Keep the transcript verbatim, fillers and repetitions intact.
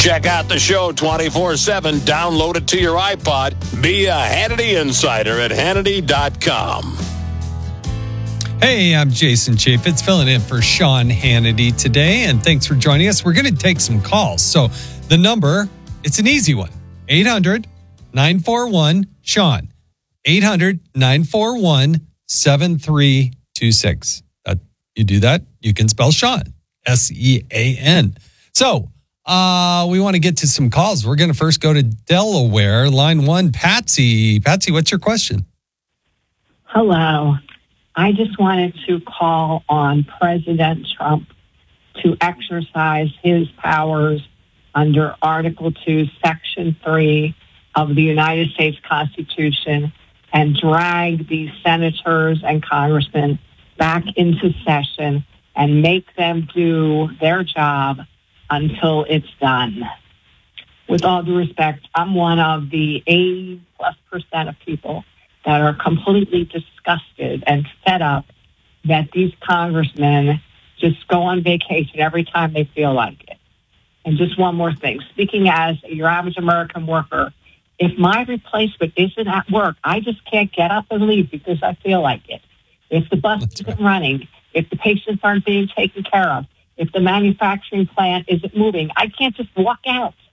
Check out the show twenty-four seven. Download it to your iPod. Be a Hannity Insider at Hannity dot com. Hey, I'm Jason Chaffetz, filling in for Sean Hannity today, and thanks for joining us. We're going to take some calls. So the number, it's an easy one, eight hundred nine four one Sean, eight hundred nine four one seven three two six. Uh, you do that, you can spell Sean, S E A N. So uh, we want to get to some calls. We're going to first go to Delaware, line one, Patsy. Patsy, what's your question? Hello. I just wanted to call on President Trump to exercise his powers under Article two, Section three of the United States Constitution and drag these senators and congressmen back into session and make them do their job until it's done. With all due respect, I'm one of the eighty plus percent of people that are completely disgusted and fed up that these congressmen just go on vacation every time they feel like it. And just one more thing, speaking as your average American worker, if my replacement isn't at work, I just can't get up and leave because I feel like it. If the bus That's isn't right. running, if the patients aren't being taken care of, if the manufacturing plant isn't moving, I can't just walk out.